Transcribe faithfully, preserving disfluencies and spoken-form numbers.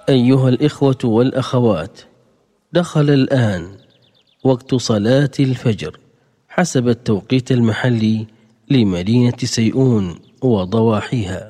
أيها الإخوة والأخوات، دخل الآن وقت صلاة الفجر حسب التوقيت المحلي لمدينة سيئون وضواحيها.